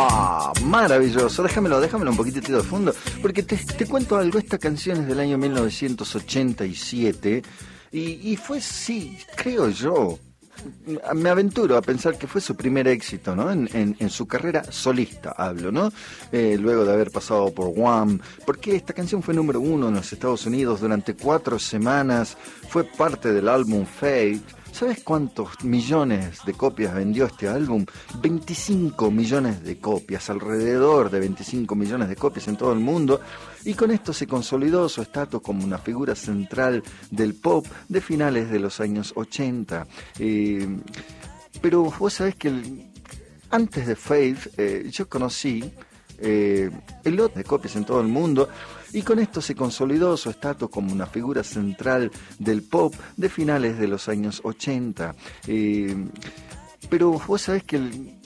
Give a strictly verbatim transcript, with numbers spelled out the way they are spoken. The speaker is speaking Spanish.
Ah, maravilloso. Déjamelo, déjamelo un poquitito de fondo, porque te, te cuento algo. Esta canción es del año mil novecientos ochenta y siete y, y fue, sí, creo yo, me aventuro a pensar que fue su primer éxito, ¿no? En, en, en su carrera solista, hablo, ¿no? Eh, luego de haber pasado por Wham, porque esta canción fue número uno en los Estados Unidos durante cuatro semanas, fue parte del álbum Fate. ¿Sabes cuántos millones de copias vendió este álbum? veinticinco millones de copias, alrededor de veinticinco millones de copias en todo el mundo, y con esto se consolidó su estatus como una figura central del pop de finales de los años ochenta. Eh, pero vos sabés que el, antes de Faith eh, yo conocí eh, el lote de copias en todo el mundo, y con esto se consolidó su estatus como una figura central del pop de finales de los años ochenta. Eh, pero vos sabés que el,